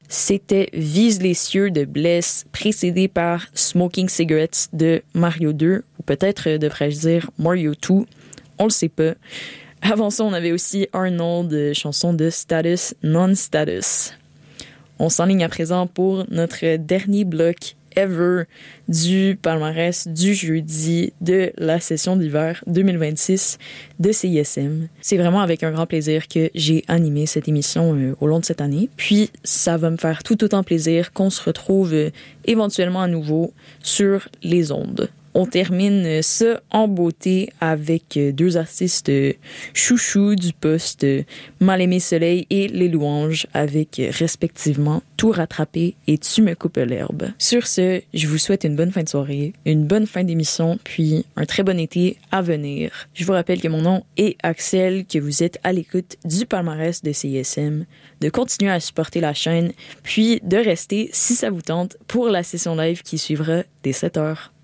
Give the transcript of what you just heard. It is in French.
C'était Vise les cieux de Bless, précédé par Smoking Cigarettes de Mario 2, ou peut-être devrais-je dire Mario 2, on le sait pas. Avant ça, on avait aussi Arnold, chanson de Status Non-Status. On s'enligne à présent pour notre dernier bloc ever du palmarès du jeudi de la session d'hiver 2026 de CISM. C'est vraiment avec un grand plaisir que j'ai animé cette émission au long de cette année. Puis, ça va me faire tout autant plaisir qu'on se retrouve éventuellement à nouveau sur les ondes. On termine ça en beauté avec deux artistes chouchous du poste, Mal-Aimé Soleil et Les Louanges, avec respectivement Tout rattrapé et Tu me coupes l'herbe. Sur ce, je vous souhaite une bonne fin de soirée, une bonne fin d'émission, puis un très bon été à venir. Je vous rappelle que mon nom est Axel, que vous êtes à l'écoute du palmarès de CISM, de continuer à supporter la chaîne, puis de rester, si ça vous tente, pour la session live qui suivra dès 7h.